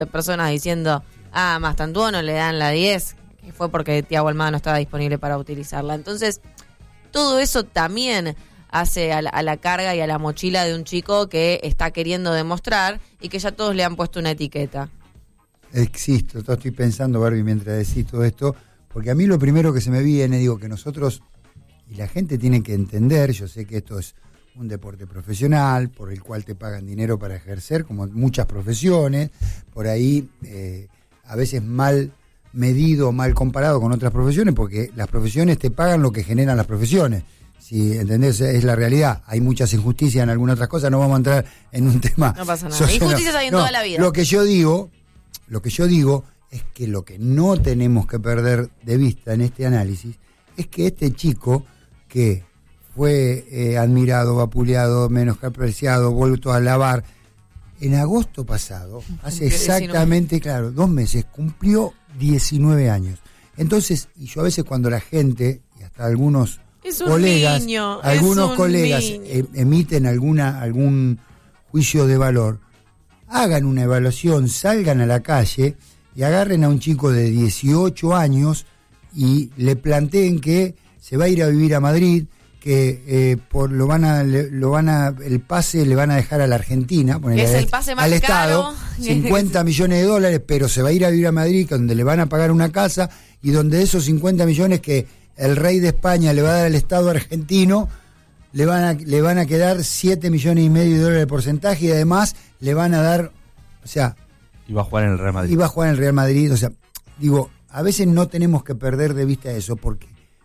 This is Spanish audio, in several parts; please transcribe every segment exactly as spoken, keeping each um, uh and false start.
de personas diciendo, ah, Mastantuono le dan la diez, que fue porque Thiago Almada no estaba disponible para utilizarla. Entonces, todo eso también hace a la, a la carga y a la mochila de un chico que está queriendo demostrar y que ya todos le han puesto una etiqueta. Existo, estoy pensando, Barbie, mientras decís todo esto, porque a mí lo primero que se me viene, digo, que nosotros, y la gente tiene que entender, yo sé que esto es un deporte profesional, por el cual te pagan dinero para ejercer, como muchas profesiones, por ahí eh, a veces mal medido, mal comparado con otras profesiones, porque las profesiones te pagan lo que generan las profesiones. Si entendés, es la realidad. Hay muchas injusticias en algunas otras cosas, no vamos a entrar en un tema. No pasa nada. Injusticias hay en no, toda la vida. Lo que yo digo, lo que yo digo es que lo que no tenemos que perder de vista en este análisis es que este chico que fue eh, admirado, vapuleado, menospreciado, vuelto a alabar, en agosto pasado, hace exactamente, claro, dos meses, cumplió diecinueve años. Entonces, y yo a veces cuando la gente, y hasta algunos Es un colegas, niño, algunos es un colegas niño. eh, emiten alguna algún juicio de valor, hagan una evaluación, salgan a la calle y agarren a un chico de dieciocho años y le planteen que se va a ir a vivir a Madrid, que eh, por lo van a le, lo van a el pase le van a dejar a la Argentina, que es el pase más al caro. Estado, cincuenta millones de dólares, pero se va a ir a vivir a Madrid, donde le van a pagar una casa y donde esos cincuenta millones que el rey de España le va a dar al Estado argentino, le van a, le van a quedar siete millones y medio de dólares de porcentaje y además le van a dar, o sea... Iba a jugar en el Real Madrid. Iba a jugar en el Real Madrid, o sea, digo, a veces no tenemos que perder de vista eso, porque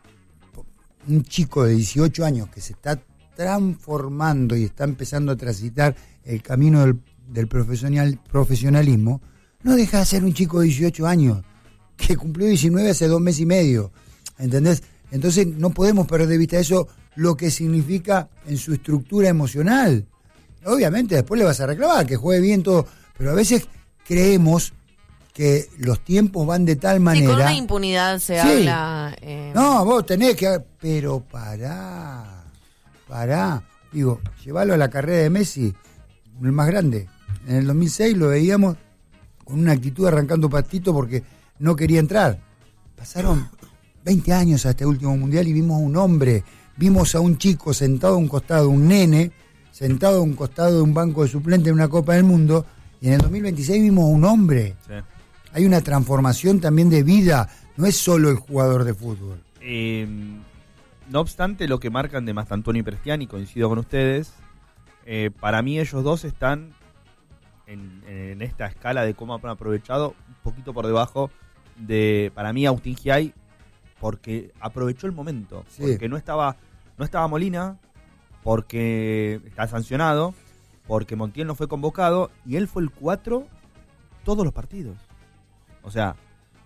un chico de dieciocho años que se está transformando y está empezando a transitar el camino del, del profesional, profesionalismo, no deja de ser un chico de dieciocho años, que cumplió diecinueve hace dos meses y medio. ¿Entendés? Entonces no podemos perder de vista eso, lo que significa en su estructura emocional. Obviamente después le vas a reclamar que juegue bien todo, pero a veces creemos que los tiempos van de tal manera... Sí, con una impunidad se sí. habla... Eh... No, vos tenés que... Pero pará, pará. Digo, llevarlo a la carrera de Messi, el más grande. En el dos mil seis lo veíamos con una actitud arrancando pastito porque no quería entrar. Pasaron veinte años a este último mundial y vimos a un hombre, vimos a un chico sentado a un costado, un nene, sentado a un costado de un banco de suplente en una Copa del Mundo, y en el dos mil veintiséis vimos a un hombre. Sí. Hay una transformación también de vida, no es solo el jugador de fútbol. Eh, no obstante, lo que marcan de Mastantuono y Prestiani, coincido con ustedes, eh, para mí ellos dos están en, en esta escala de cómo han aprovechado, un poquito por debajo de, para mí, Agustín Giai, porque aprovechó el momento, sí. porque no estaba, no estaba Molina, porque está sancionado, porque Montiel no fue convocado, y él fue el cuatro todos los partidos. O sea,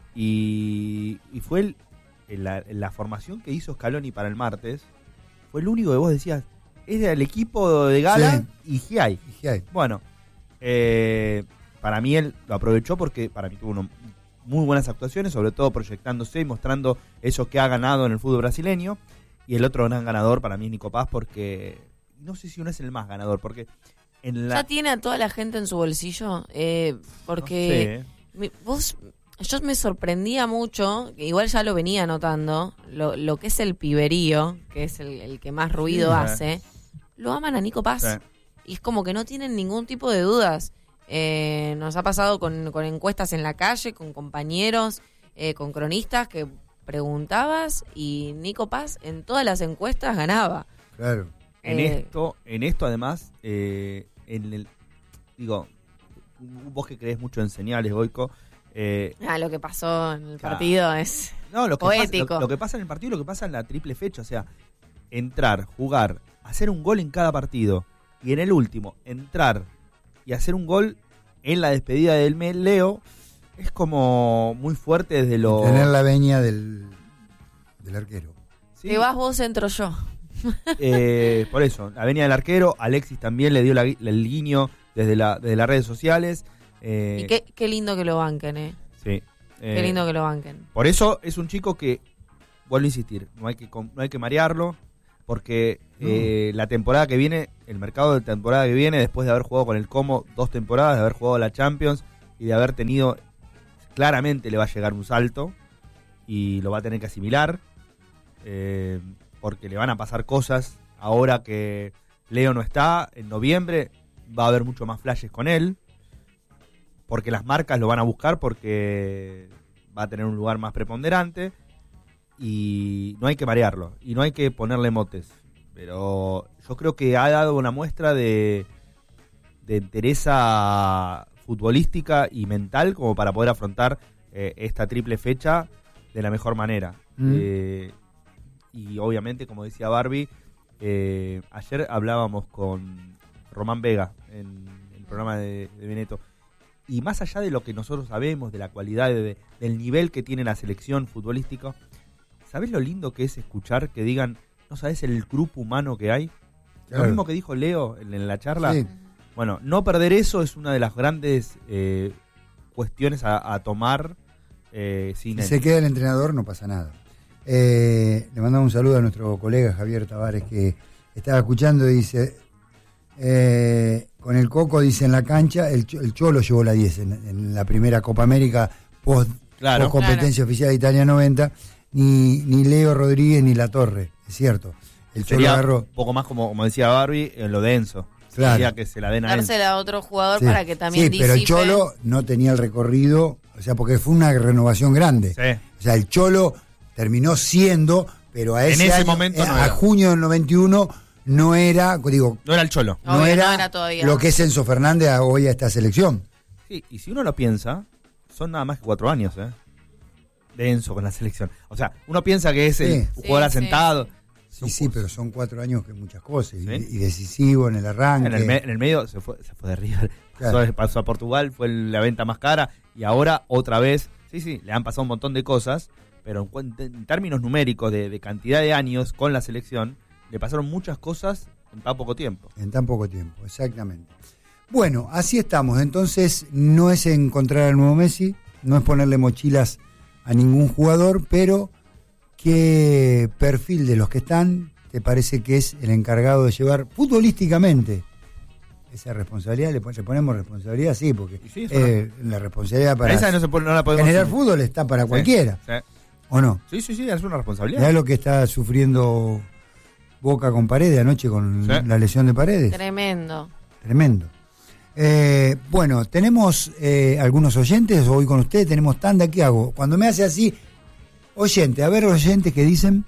y, y fue el, el, la, la formación que hizo Scaloni para el martes, fue el único que vos decías, es el equipo de Gala sí. y Giai. Y Giai. Bueno, eh, para mí él lo aprovechó porque para mí tuvo uno, muy buenas actuaciones, sobre todo proyectándose y mostrando eso que ha ganado en el fútbol brasileño. Y el otro gran ganador para mí es Nico Paz, porque no sé si uno es el más ganador, porque en la... ¿Ya tiene a toda la gente en su bolsillo? Eh, porque no sé. mi, vos, yo me sorprendía mucho, igual ya lo venía notando, lo, lo que es el piberío, que es el, el que más ruido sí, hace, eh. lo aman a Nico Paz. Sí. Y es como que no tienen ningún tipo de dudas. Eh, nos ha pasado con, con encuestas en la calle, con compañeros, eh, con cronistas que preguntabas y Nico Paz en todas las encuestas ganaba. Claro. En eh, esto, en esto además, eh, en el, digo, vos que crees mucho en señales, Goico. Eh, ah, lo que pasó en el partido claro. es no, lo que poético. Pasa, lo, lo que pasa en el partido y lo que pasa en la triple fecha, o sea, entrar, jugar, hacer un gol en cada partido y en el último entrar y hacer un gol en la despedida del Leo es como muy fuerte desde lo... Tener la veña del, del arquero. ¿Sí? Te vas vos, entro yo. Eh, por eso, la veña del arquero, Alexis también le dio la, el guiño desde, la, desde las redes sociales. Eh, y qué, qué lindo que lo banquen, ¿eh? Sí. Eh, qué lindo que lo banquen. Por eso es un chico que, vuelvo a insistir, no hay que, no hay que marearlo, porque eh, la temporada que viene, el mercado de temporada que viene, después de haber jugado con el Como dos temporadas, de haber jugado la Champions y de haber tenido, claramente le va a llegar un salto y lo va a tener que asimilar, eh, porque le van a pasar cosas ahora que Leo no está, en noviembre va a haber mucho más flashes con él, porque las marcas lo van a buscar porque va a tener un lugar más preponderante y no hay que marearlo y no hay que ponerle motes, pero yo creo que ha dado una muestra de, de entereza futbolística y mental como para poder afrontar eh, esta triple fecha de la mejor manera. Mm. Eh, y obviamente, como decía Barbie, eh, ayer hablábamos con Román Vega en el programa de, de Benetton, y más allá de lo que nosotros sabemos, de la cualidad, de, del nivel que tiene la selección futbolística, ¿sabés lo lindo que es escuchar que digan, no sabés el grupo humano que hay? Claro. Lo mismo que dijo Leo en, en la charla. Sí. Bueno, no perder eso es una de las grandes eh, cuestiones a, a tomar eh, sin Si él. Se queda el entrenador, no pasa nada. Eh, le mandamos un saludo a nuestro colega Javier Tavares, que estaba escuchando y dice, eh, con el Coco, dice, en la cancha, el, el Cholo llevó la diez en, en la primera Copa América post, claro, post competencia claro. oficial de Italia noventa, ni, ni Leo Rodríguez ni La Torre, es cierto. El Cholo Sería agarró un poco más, como, como decía Barbie, en lo de Enzo. Claro. Sería que se la den a Enzo. Dársela a otro jugador sí. para que también sí, disipe. pero el Cholo no tenía el recorrido, o sea, porque fue una renovación grande. Sí. O sea, el Cholo terminó siendo, pero a ese, en ese año, momento no a era. junio del noventa y uno no era, digo, no era el Cholo. No, Obvio, era, no era todavía. Lo que es Enzo Fernández hoy a esta selección. Sí, y si uno lo piensa, son nada más que cuatro años, ¿eh? De Enzo con la selección. O sea, uno piensa que es sí. el jugador sí, asentado. Sí. Sí, sí, pero son cuatro años que muchas cosas. ¿Sí? Y, y decisivo en el arranque. En el, me, en el medio se fue, se fue de River. Claro. Pasó, pasó a Portugal, fue la venta más cara. Y ahora otra vez, sí, sí, le han pasado un montón de cosas. Pero en, en términos numéricos de, de cantidad de años con la selección, le pasaron muchas cosas en tan poco tiempo. En tan poco tiempo, exactamente. Bueno, así estamos. Entonces, no es encontrar al nuevo Messi, no es ponerle mochilas a ningún jugador, pero ¿qué perfil de los que están te parece que es el encargado de llevar futbolísticamente esa responsabilidad? ¿Le ponemos responsabilidad? Sí, porque sí, eh, la responsabilidad para esa no se pone, no la podemos generar fútbol está para sí, cualquiera. Sí. ¿O no? Sí, sí, sí, es una responsabilidad. ¿Sabés lo que está sufriendo Boca con Paredes anoche con sí. la lesión de Paredes? Tremendo. Tremendo. Eh, bueno, tenemos eh, algunos oyentes, hoy con ustedes tenemos tanda, ¿qué hago? Cuando me hace así, oyente, a ver oyentes que dicen.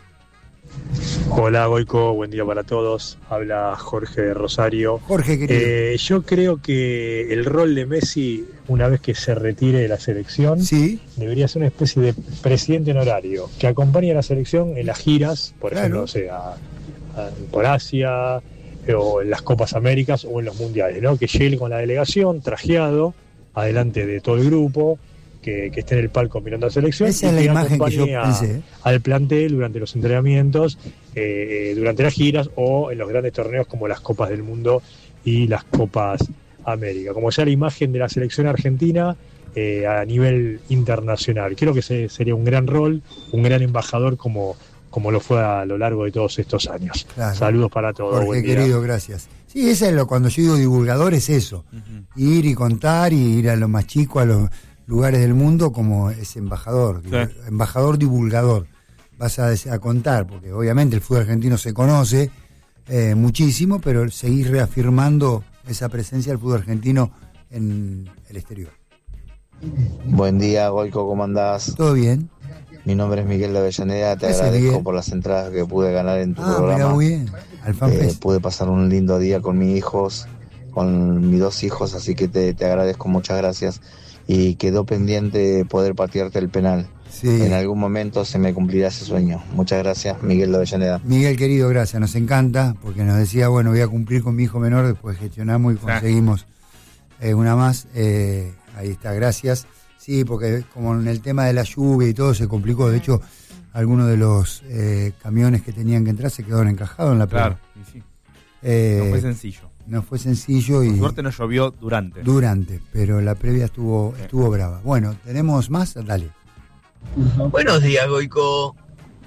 Hola Goico, buen día para todos, habla Jorge de Rosario. Jorge, querido. Eh, yo creo que el rol de Messi, una vez que se retire de la selección, sí. debería ser una especie de presidente honorario, que acompañe a la selección en las giras, por claro. ejemplo, o sea, a, por Asia, o en las Copas Américas o en los Mundiales, ¿no? Que llegue con la delegación, trajeado, adelante de todo el grupo, que, que esté en el palco mirando a la selección. Esa es la imagen que yo pensé. A, al plantel durante los entrenamientos, eh, durante las giras o en los grandes torneos como las Copas del Mundo y las Copas América. Como sea la imagen de la selección argentina eh, a nivel internacional. Creo que ese sería un gran rol, un gran embajador como... como lo fue a lo largo de todos estos años. Claro. Saludos para todos. Jorge, querido, gracias. Sí, esa es lo, cuando yo digo divulgador es eso, uh-huh. ir y contar y ir a lo más chico, a los lugares del mundo como ese embajador, sí. embajador divulgador. Vas a, a contar, porque obviamente el fútbol argentino se conoce eh, muchísimo, pero seguir reafirmando esa presencia del fútbol argentino en el exterior. Buen día, Goico, ¿cómo andás? ¿Todo bien? Mi nombre es Miguel de Avellaneda, te agradezco bien. por las entradas que pude ganar en tu ah, programa. Mira, muy bien. Eh, pude pasar un lindo día con mis hijos, con mis dos hijos, así que te, te agradezco, muchas gracias. Y quedó pendiente poder patearte el penal. Sí. En algún momento se me cumplirá ese sueño. Muchas gracias, Miguel de Avellaneda. Miguel, querido, gracias. Nos encanta, porque nos decía, bueno, voy a cumplir con mi hijo menor, después gestionamos y conseguimos eh, una más. Eh, ahí está, gracias. Sí, porque como en el tema de la lluvia y todo se complicó. De hecho, algunos de los eh, camiones que tenían que entrar se quedaron encajados en la playa. Claro, y sí. Eh, no fue sencillo. No fue sencillo y... Por suerte no llovió durante. Durante, pero la previa estuvo, sí. estuvo brava. Bueno, ¿tenemos más? Dale. Buenos días, Goico.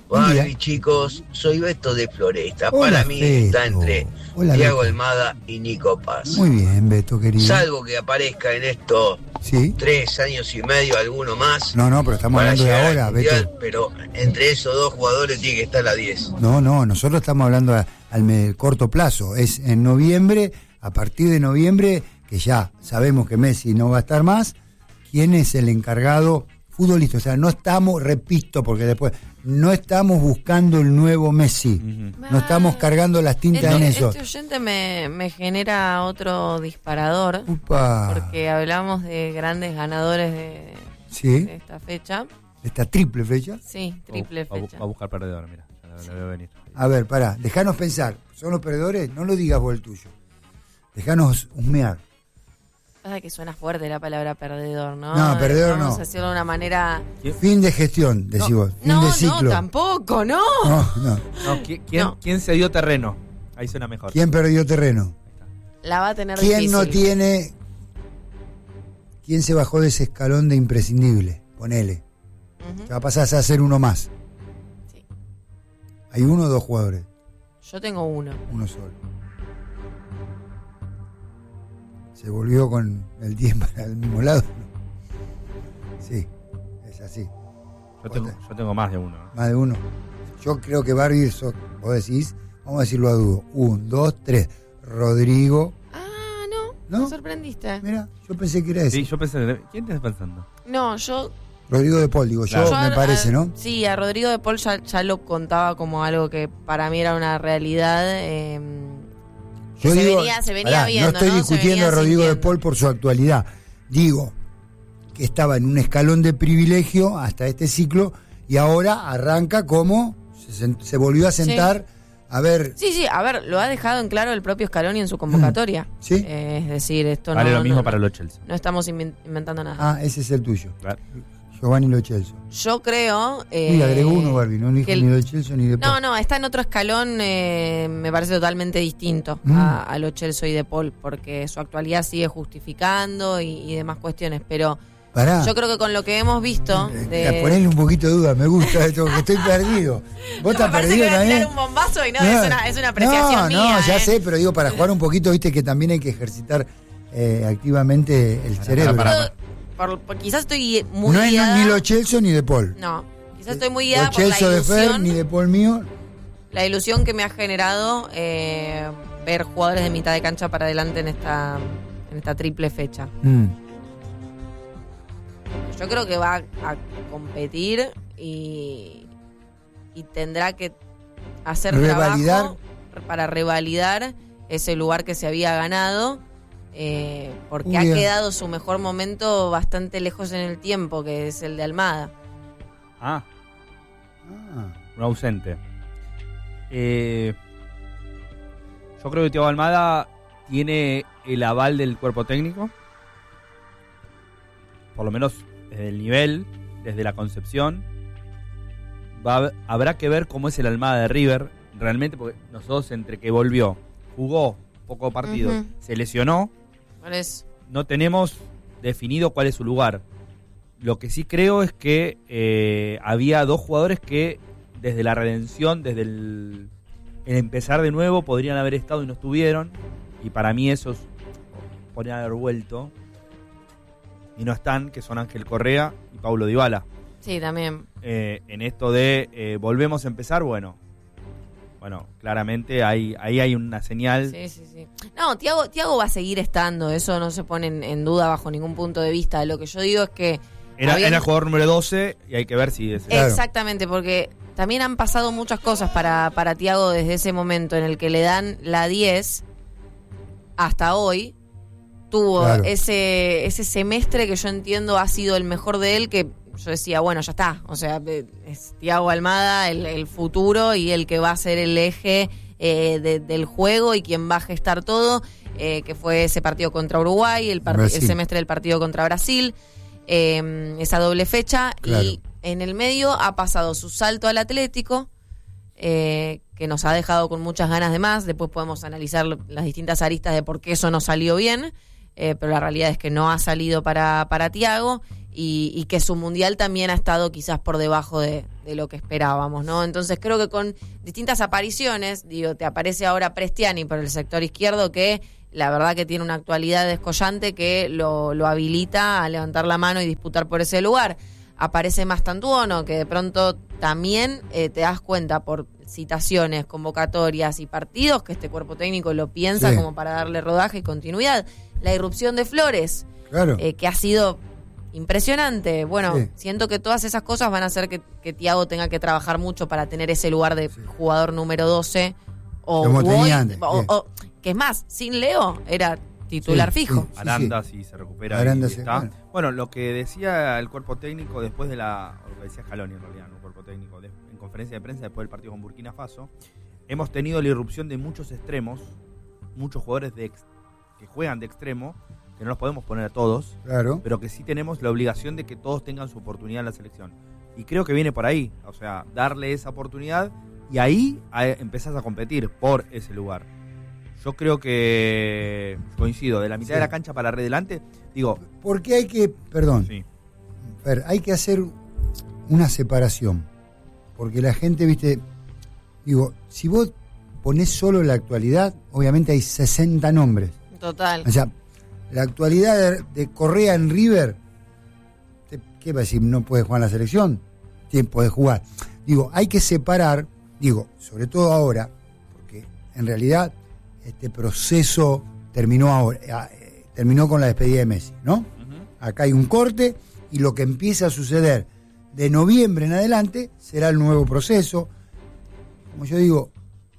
Barbie, chicos, soy Beto de Floresta. Hola, Para mí Beto. está entre Hola, Thiago Beto. Almada y Nico Paz. Muy bien, Beto, querido. Salvo que aparezca en estos Sí. tres años y medio alguno más. No, no, pero estamos para hablando de llegar al ahora, Mundial, Beto. Pero entre esos dos jugadores tiene que estar la diez. No, no, nosotros estamos hablando a- al me- corto plazo. Es en noviembre, a partir de noviembre, que ya sabemos que Messi no va a estar más, ¿quién es el encargado futbolista? O sea, no estamos, repito, porque después, no estamos buscando el nuevo Messi. Ujú. No estamos cargando las tintas Este, en eso. este oyente me, me genera otro disparador, Upa. porque hablamos de grandes ganadores de, Sí, de esta fecha. esta triple fecha. Sí, triple Va a bu- fecha. Va a buscar perdedor, mira. Ya la- la veo venir. A ver, pará, dejanos pensar. ¿Son los perdedores? No lo digas vos el tuyo. Dejanos husmear. Pasa que suena fuerte la palabra perdedor, ¿no? No, perdedor Vamos no. a hacerlo de una manera... Fin de gestión, decís vos. Fin No, de no, ciclo. tampoco, no. No, no. No, ¿quién, quién, No. quién se dio terreno? Ahí suena mejor. ¿Quién perdió terreno? La va a tener ¿Quién difícil. no tiene... ¿Quién se bajó de ese escalón de imprescindible? Ponele. Ujú. Ya pasás a ser uno más. Sí. ¿Hay uno o dos jugadores? Yo tengo uno. Uno solo. ¿Se volvió con el diez para el mismo lado? No. Sí, es así. Yo tengo, yo tengo más de uno. ¿eh? Más de uno. Yo creo que Barbie, so- vos decís, vamos a decirlo a dúo. Un, dos, tres. Rodrigo. Ah, no. ¿No? Me sorprendiste. Mira, yo pensé que era ese. Sí, yo pensé. ¿Quién estás pensando? No, yo... Rodrigo de Paul, digo, yo Claro. me a- parece, a- ¿no? Sí, a Rodrigo de Paul ya, ya lo contaba como algo que para mí era una realidad. eh, Yo se digo, venía- se venía pará, viendo, no estoy ¿no? Se discutiendo venía a Rodrigo de sintiendo. Paul por su actualidad. Digo que estaba en un escalón de privilegio hasta este ciclo y ahora arranca como se, sen- se volvió a sentar a ver. Sí, sí, a ver, lo ha dejado en claro el propio Scaloni en su convocatoria. ¿Sí? Eh, es decir, esto Vale no, lo mismo no- para los Chelsea. no estamos inven- inventando nada. Ah, ese es el tuyo. Claro. Giovanni Lo Celso. Yo creo... Eh, Uy, agregó uno, Barbie, no dijo que el- ni Lo Celso ni de Paul. No, no, está en otro escalón, eh, me parece totalmente distinto Mm. a, a lo Chelsea y de Paul, porque su actualidad sigue justificando y, y demás cuestiones, pero Pará. yo creo que con lo que hemos visto... Eh, De... Ponele un poquito de duda, me gusta esto, que estoy perdido. ¿Vos No, estás me parece perdido que voy a también? tirar un bombazo y no, es una, es una apreciación no, mía. No, ya ¿eh? sé, pero digo, para jugar un poquito, viste que también hay que ejercitar eh, activamente el cerebro. para, Pero, por- por- quizás estoy muy no es guiada... ni Lo Celso ni de Paul. No, quizás estoy muy guiada Lo por la Celso de Fer ilusión, ni de Paul mío. la ilusión que me ha generado eh, ver jugadores de mitad de cancha para adelante en esta, en esta triple fecha. Mm. Yo creo que va a, a competir y, y tendrá que hacer Revalidar. trabajo para revalidar ese lugar que se había ganado, eh, porque Uy, ha eh. quedado su mejor momento bastante lejos en el tiempo, que es el de Almada. Ah, Ah. un ausente. Eh, yo creo que Thiago Almada tiene el aval del cuerpo técnico. Por lo menos desde el nivel, desde la concepción. Va a- habrá que ver cómo es el Almada de River. Realmente, porque nosotros entre que volvió, jugó poco partido, Ujú. se lesionó, Por eso. no tenemos definido cuál es su lugar. Lo que sí creo es que eh, había dos jugadores que desde la redención, desde el, el empezar de nuevo, podrían haber estado y no estuvieron. Y para mí esos podrían haber vuelto y no están, que son Ángel Correa y Paulo Dybala. Sí, también. Eh, en esto de eh, volvemos a empezar, bueno, bueno, claramente ahí, ahí hay una señal. Sí, sí, sí. No, Tiago, Tiago va a seguir estando, eso no se pone en, en duda bajo ningún punto de vista. Lo que yo digo es que... Era, habían- era el jugador número doce y hay que ver si es... Claro. Exactamente, porque también han pasado muchas cosas para, para Tiago desde ese momento en el que le dan la diez hasta hoy. Tuvo Claro. ese, ese semestre que yo entiendo ha sido el mejor de él, que yo decía, bueno, ya está. O sea, eh, es Thiago Almada el, el futuro y el que va a ser el eje eh, de- del juego y quien va a gestar todo, eh, que fue ese partido contra Uruguay, el, part- Brasil. el semestre del partido contra Brasil, eh, esa doble fecha. Claro. Y en el medio ha pasado su salto al Atlético, eh, que nos ha dejado con muchas ganas de más. Después podemos analizar lo- las distintas aristas de por qué eso no salió bien, eh, pero la realidad es que no ha salido para, para Thiago. y, y que su mundial también ha estado quizás por debajo de, de lo que esperábamos, ¿no? Entonces creo que con distintas apariciones, digo, te aparece ahora Prestiani por el sector izquierdo, que la verdad que tiene una actualidad descollante que lo, lo habilita a levantar la mano y disputar por ese lugar. Aparece Mastantuono, que de pronto también eh, te das cuenta por citaciones, convocatorias y partidos que este cuerpo técnico lo piensa, sí, como para darle rodaje y continuidad. La irrupción de Flores, claro, eh, que ha sido impresionante. Bueno, sí, siento que todas esas cosas van a hacer que, que Thiago tenga que trabajar mucho para tener ese lugar de sí, jugador número doce. O, como hoy, tenía antes, o, o, que es más, sin Leo era titular sí, fijo. Sí, sí, Aranda si sí, se recupera. Aranda y se, está. Bueno. bueno, lo que decía el cuerpo técnico después de la, o lo que decía Scaloni en realidad, no el cuerpo técnico, de, en conferencia de prensa después del partido con Burkina Faso, hemos tenido la irrupción de muchos extremos, muchos jugadores de ex, que juegan de extremo, que no los podemos poner a todos, claro, pero que sí tenemos la obligación de que todos tengan su oportunidad en la selección. Y creo que viene por ahí, o sea, darle esa oportunidad y ahí a, empezás a competir por ese lugar. Yo creo que coincido, de la mitad sí, de la cancha para adelante, digo... Porque hay que, perdón, sí, ver, hay que hacer una separación, porque la gente, viste, digo, si vos ponés solo la actualidad, obviamente hay sesenta nombres. Total. O sea, la actualidad de, de Correa en River, ¿qué va a decir? ¿No puede jugar en la selección? Tiempo de jugar. Digo, hay que separar, digo, sobre todo ahora, porque en realidad este proceso terminó ahora, eh, terminó con la despedida de Messi, ¿no? Uh-huh. Acá hay un corte y lo que empieza a suceder de noviembre en adelante será el nuevo proceso, como yo digo,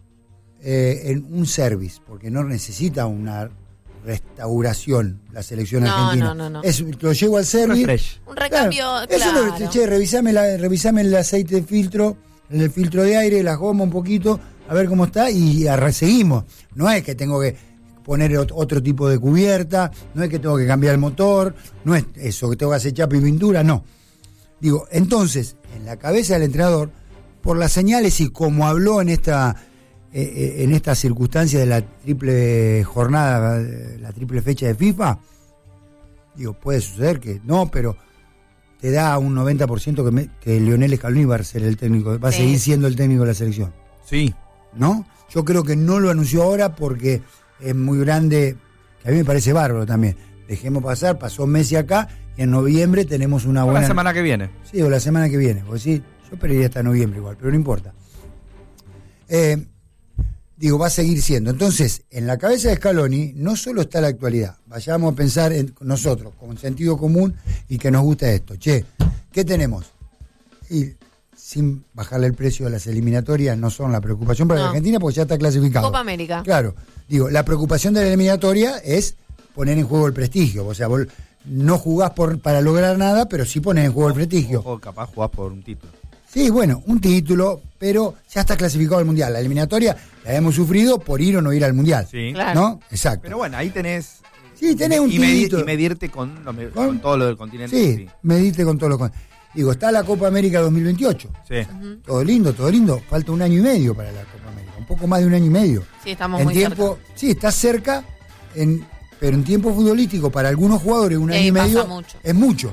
eh, en un service, porque no necesita una restauración la selección no, argentina. No, no, no. Es, lo llevo al service. Un recambio, claro. Eso claro. Lo, che, revisame, la, revisame el aceite de filtro, el filtro de aire, la goma un poquito, a ver cómo está y seguimos. No es que tengo que poner otro tipo de cubierta, no es que tengo que cambiar el motor, no es eso, que tengo que hacer chapa y pintura, no. Digo, entonces, en la cabeza del entrenador, por las señales y como habló en esta eh, en esta circunstancia de la triple jornada, la triple fecha de FIFA, digo, puede suceder que no, pero te da un noventa por ciento que, me, que Lionel Scaloni va a ser el técnico, va a sí. seguir siendo el técnico de la selección. Sí. ¿No? Yo creo que no lo anunció ahora porque es muy grande, que a mí me parece bárbaro también. Dejemos pasar, pasó Messi acá y en noviembre tenemos una buena... O la semana que viene. Sí, o la semana que viene. Porque sí, yo esperaría hasta noviembre igual, pero no importa. Eh, digo, va a seguir siendo. Entonces, en la cabeza de Scaloni no solo está la actualidad. Vayamos a pensar en nosotros, con sentido común y que nos gusta esto. Che, ¿qué tenemos? Y sin bajarle el precio a las eliminatorias, no son la preocupación para no. la Argentina porque ya está clasificado. Copa América. Claro. Digo, la preocupación de la eliminatoria es poner en juego el prestigio. O sea, vos no jugás por, para lograr nada, pero sí pones en juego el prestigio. O capaz jugás por un título. Sí, bueno, un título, pero ya está clasificado al Mundial. La eliminatoria la hemos sufrido por ir o no ir al Mundial. Sí. Claro. ¿No? Exacto. Pero bueno, ahí tenés... Sí, tenés un y, medir, título. Y medirte con, lo, con, ¿Con? todo lo del continente. Sí, sí. medirte con todo lo con... Digo, está la Copa América dos mil veintiocho. Sí. Uh-huh. Todo lindo, todo lindo. Falta un año y medio para la Copa América. Un poco más de un año y medio. Sí, estamos en muy tiempo, cerca. Sí, está cerca, en, pero en tiempo futbolístico para algunos jugadores un año sí, y medio mucho. es mucho.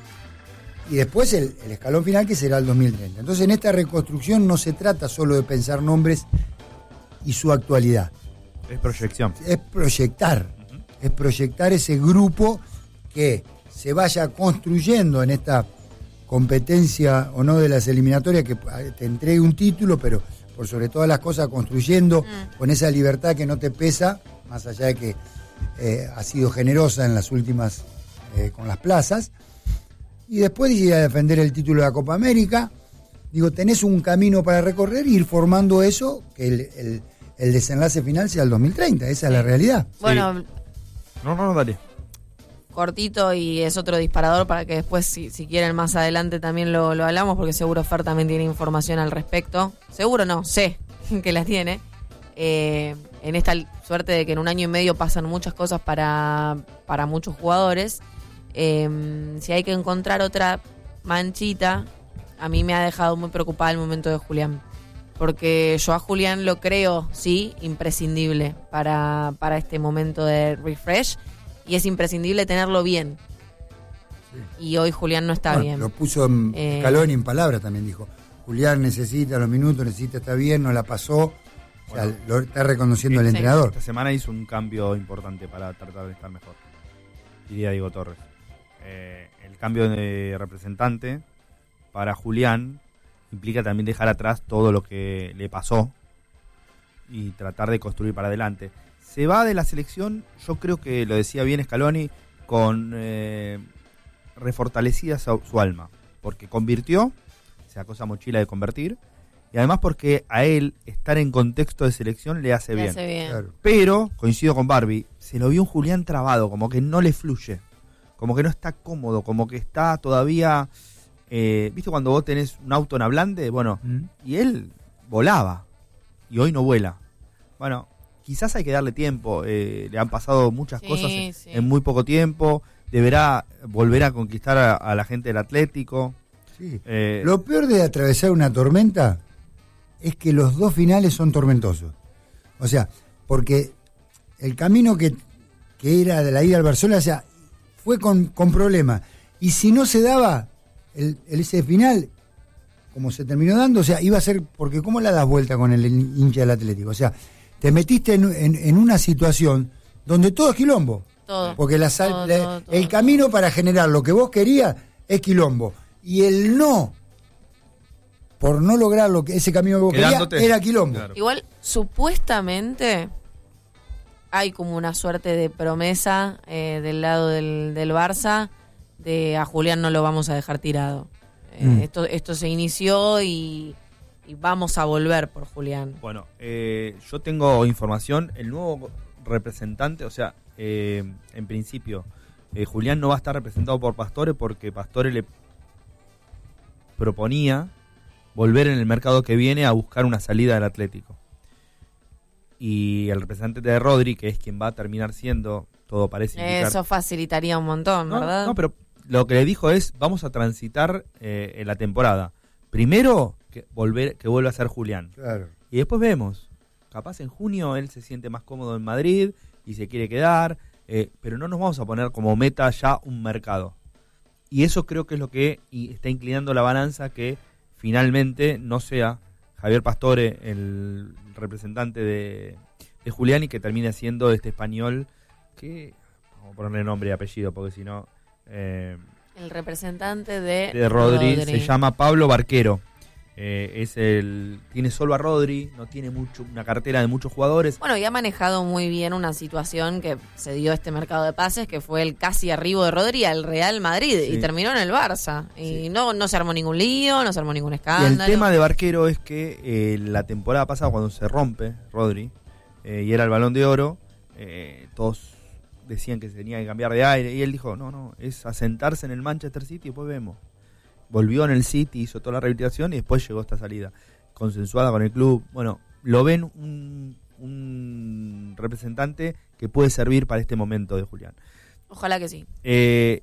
Y después el, el escalón final que será el dos mil treinta. Entonces en esta reconstrucción no se trata solo de pensar nombres y su actualidad. Es proyección. Es proyectar. Uh-huh. Es proyectar ese grupo que se vaya construyendo en esta competencia o no de las eliminatorias, que te entregue un título, pero por sobre todas las cosas construyendo mm. con esa libertad que no te pesa, más allá de que eh, ha sido generosa en las últimas eh, con las plazas, y después ir a defender el título de la Copa América. Digo, tenés un camino para recorrer e ir formando eso, que el, el, el desenlace final sea el dos mil treinta, esa es la realidad. Bueno, sí. no, no, dale. Cortito, y es otro disparador para que después, si, si quieren más adelante también lo, lo hablamos, porque seguro Fer también tiene información al respecto. Seguro no, sé que las tiene. Eh, en esta suerte de que en un año y medio pasan muchas cosas para, para muchos jugadores. Eh, si hay que encontrar otra manchita, a mí me ha dejado muy preocupada el momento de Julián. Porque yo a Julián lo creo, sí, imprescindible para, para este momento de refresh. Y es imprescindible tenerlo bien. Sí. Y hoy Julián no está Bueno, bien. Lo puso en Eh, Scaloni en palabras también, dijo. Julián necesita los minutos, necesita estar bien, no la pasó. O sea, Bueno. lo está reconociendo el Sí. entrenador. Esta semana hizo un cambio importante para tratar de estar mejor, diría Diego Torres. Eh, el cambio de representante para Julián implica también dejar atrás todo lo que le pasó y tratar de construir para adelante. Se va de la selección, yo creo que lo decía bien Scaloni, con eh, refortalecida su, su alma, porque convirtió, sacó esa mochila de convertir, y además porque a él estar en contexto de selección le hace Le bien. hace bien. Claro. Pero, coincido con Barbie, se lo vio un Julián trabado, como que no le fluye, como que no está cómodo, como que está todavía... Eh, ¿Viste cuando vos tenés un auto en ablande? Bueno, ¿Mm? y él volaba, y hoy no vuela. Bueno, quizás hay que darle tiempo, eh, le han pasado muchas Sí, cosas en, sí. en muy poco tiempo, deberá volver a conquistar a, a la gente del Atlético. Sí. Eh, Lo peor de atravesar una tormenta es que los dos finales son tormentosos. O sea, porque el camino que, que era de la ida al Barcelona, o sea, fue con, con problemas. Y si no se daba el, el ese final, como se terminó dando, o sea, iba a ser, porque ¿cómo la das vuelta con el hincha del Atlético? O sea, te metiste en, en, en una situación donde todo es quilombo. Todo. Porque la sal- Todo, la- todo, todo, el todo. camino para generar lo que vos querías es quilombo. Y el no, por no lograr lo que ese camino que vos Quedándote. querías, era quilombo. Claro. Igual, supuestamente, hay como una suerte de promesa eh, del lado del, del Barça de a Julián no lo vamos a dejar tirado. Eh, Mm. esto, esto se inició y, y vamos a volver por Julián. Bueno, eh, yo tengo información, el nuevo representante, o sea, eh, en principio, eh, Julián no va a estar representado por Pastore porque Pastore le proponía volver en el mercado que viene a buscar una salida del Atlético. Y el representante de Rodri, que es quien va a terminar siendo, todo parece indicar... Eso facilitaría un montón, No, ¿verdad? no, pero lo que le dijo es, vamos a transitar eh, en la temporada. Primero, que, volver, que vuelva a ser Julián. Claro. Y después vemos, capaz en junio él se siente más cómodo en Madrid y se quiere quedar, eh, pero no nos vamos a poner como meta ya un mercado. Y eso creo que es lo que y está inclinando la balanza, que finalmente no sea Javier Pastore el representante de, de Julián y que termine siendo este español que, vamos a ponerle nombre y apellido porque si no... Eh, El representante de, de Rodri, Rodri. se llama Pablo Barquero. Eh, es el tiene solo a Rodri, no tiene mucho una cartera de muchos jugadores. Bueno, y ha manejado muy bien una situación que se dio este mercado de pases, que fue el casi arribo de Rodri al Real Madrid, Sí. y terminó en el Barça. Y Sí. no, no se armó ningún lío, no se armó ningún Y escándalo. el tema de Barquero es que eh, la temporada pasada, cuando se rompe Rodri eh, y era el Balón de Oro, eh, todos decían que se tenía que cambiar de aire, y él dijo, no, no, es asentarse en el Manchester City y después vemos. Volvió en el City, hizo toda la rehabilitación y después llegó esta salida consensuada con el club. Bueno, lo ven un, un representante que puede servir para este momento de Julián. Ojalá que sí. Eh,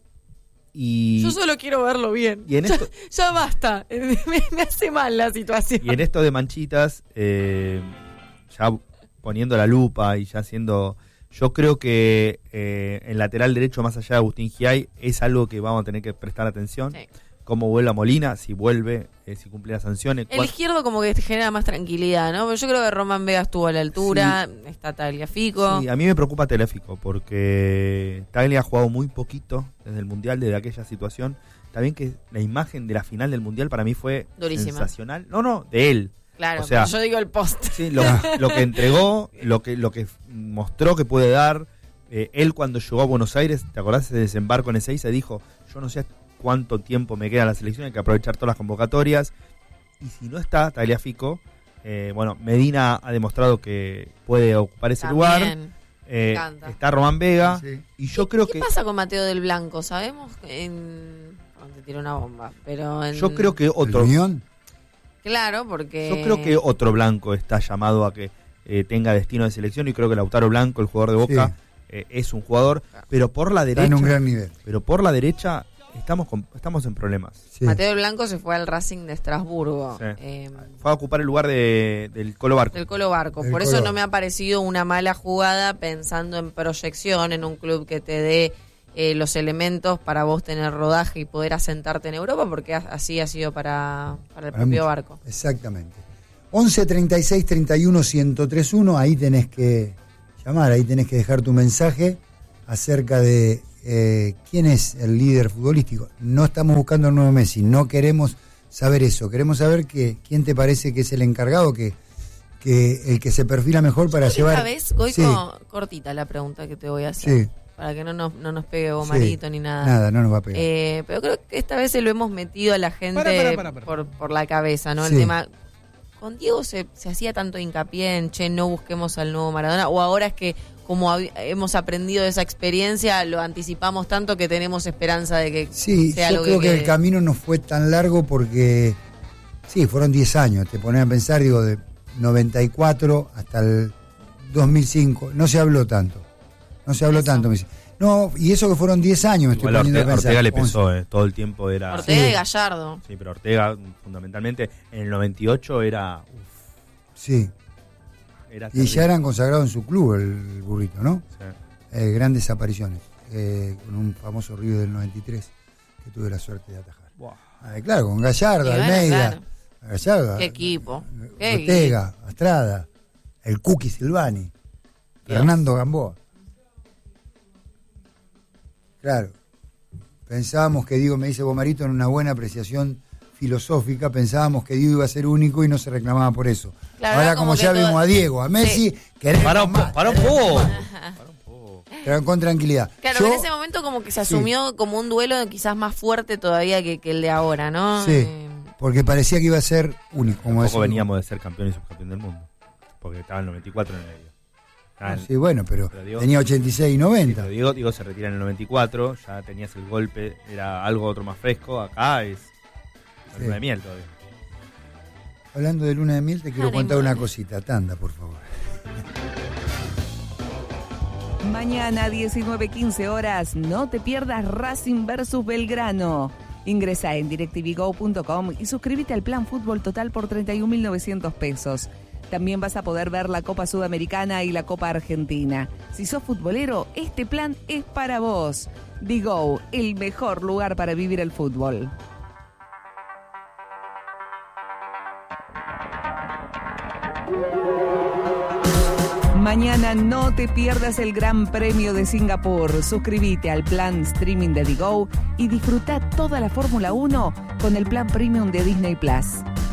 y, Yo solo quiero verlo bien. y en esto Ya basta. Me, me hace mal la situación. y en esto de Manchitas, eh, ya poniendo la lupa y ya haciendo... Yo creo que eh, el lateral derecho, más allá de Agustín Giay, es algo que vamos a tener que prestar atención. Sí. Cómo vuelve a Molina, si vuelve, eh, si cumple las sanciones. El cuán- izquierdo como que te genera más tranquilidad, ¿no? Pero yo creo que Román Vega estuvo a la altura, está Tagliafico. Sí, a mí me preocupa Tagliafico, porque Taglia ha jugado muy poquito desde el Mundial, desde aquella situación. También que la imagen de la final del Mundial para mí fue Durísima. sensacional. No, no, de él. Claro, o sea, pero yo digo el post. Sí, lo, lo que entregó, lo que lo que mostró que puede dar. Eh, él cuando llegó a Buenos Aires, ¿te acordás de ese desembarco en Ezeiza? Dijo, yo no sé cuánto tiempo me queda en la selección, hay que aprovechar todas las convocatorias. Y si no está Tagliafico, eh, bueno, Medina ha demostrado que puede ocupar ese lugar. También. Eh, encanta. está Román Vega. Sí. Y yo creo ¿Qué que pasa con Mateo del Blanco? ¿Sabemos? En... No, te tiró una bomba, pero en... yo creo que ¿El otro Unión? Claro, porque... yo creo que otro blanco está llamado a que eh, tenga destino de selección, y creo que Lautaro Blanco, el jugador de Boca, Sí. eh, es un jugador, pero por la Está derecha, en un gran nivel. pero por la derecha estamos con- estamos en problemas. Sí. Mateo del Blanco se fue al Racing de Estrasburgo. Sí. eh, Fue a ocupar el lugar de, del Colo Barco. del Colo Barco. Del Por Colo eso no Barco. me ha parecido una mala jugada pensando en proyección, en un club que te dé eh, los elementos para vos tener rodaje y poder asentarte en Europa, porque así ha sido para, para el Para propio mucho. barco. Exactamente. once treinta y seis treinta y uno ciento treinta y uno, ahí tenés que llamar, ahí tenés que dejar tu mensaje acerca de eh, quién es el líder futbolístico. No estamos buscando al nuevo Messi, no queremos saber eso, queremos saber que quién te parece que es el encargado, que, que el que se perfila mejor para Esta llevar... vez, Goico, Sí. cortita la pregunta que te voy a hacer. Sí. Para que no nos, no nos pegue Bomarito Sí. ni nada. Nada, no nos va a pegar. Eh, pero creo que esta vez se lo hemos metido a la gente Para, para, para, para. Por, por la cabeza, ¿no? Sí. El tema... Con Diego se, se hacía tanto hincapié en, che, no busquemos al nuevo Maradona, o ahora es que como hab- hemos aprendido de esa experiencia, lo anticipamos tanto que tenemos esperanza de que Sí, sea yo algo creo que, quede. el camino no fue tan largo porque, sí, fueron diez años, te pones a pensar, digo, de noventa y cuatro hasta el dos mil cinco, no se habló tanto, no se habló Eso. tanto. Me dice. No, y eso que fueron diez años, me estoy Igual a poniendo Ortega, a pensar. Ortega le once. pesó, eh, todo el tiempo era... Ortega Sí. y Gallardo. Sí, pero Ortega fundamentalmente en el noventa y ocho era... uf, Sí, era y terrible. ya eran consagrados en su club el burrito, ¿no? Sí. Eh, grandes apariciones, eh, con un famoso Río del noventa y tres que tuve la suerte de atajar. Buah. Ah, claro, con Gallardo, Y bueno, Almeida, claro. Gallardo, Qué equipo. Qué Ortega, Astrada, el Cookie Silvani, Dios. Fernando Gamboa. Claro, pensábamos que Diego, me dice Bomarito, en una buena apreciación filosófica, pensábamos que Diego iba a ser único y no se reclamaba por eso. Claro, Ahora era como como que ya todo- vimos a Diego, a Messi, Sí. queremos Para un, más, po- para un queremos poco. más. Para un poco. Pero con tranquilidad. Claro, Yo- en ese momento como que se asumió como un duelo quizás más fuerte todavía que, que el de ahora, ¿no? Sí, Eh, porque parecía que iba a ser único. Como Tampoco decimos. veníamos de ser campeón y subcampeón del mundo. Porque estaba el noventa y cuatro en el medio. Estaba en- Sí, bueno, pero, Pero Diego- tenía ochenta y seis y Sí, noventa. pero Diego, Diego se retira en el noventa y cuatro, ya tenías el golpe, era algo otro más fresco. Acá es la Sí. luna de miel todavía. Hablando de luna de miel, te quiero Honeymoon. contar una cosita. Tanda, por favor. Mañana, diecinueve quince horas, no te pierdas Racing versus Belgrano. Ingresa en directv go punto com y suscríbete al plan Fútbol Total por treinta y un mil novecientos pesos. También vas a poder ver la Copa Sudamericana y la Copa Argentina. Si sos futbolero, este plan es para vos. Digo, el mejor lugar para vivir el fútbol. Mañana no te pierdas el Gran Premio de Singapur. Suscríbete al plan streaming de Digo y disfruta toda la Fórmula uno con el plan premium de Disney Plus.